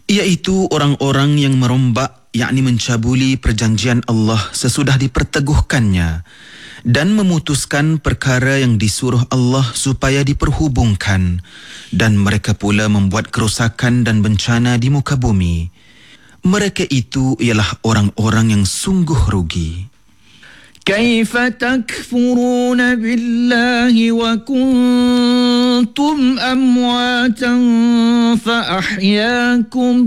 iaitu orang-orang yang merombak, yakni mencabuli perjanjian Allah sesudah diperteguhkannya dan memutuskan perkara yang disuruh Allah supaya diperhubungkan, dan mereka pula membuat kerosakan dan bencana di muka bumi. Mereka itu ialah orang-orang yang sungguh rugi. كيف تكفرون بالله وكنتم أمواتا فأحياكم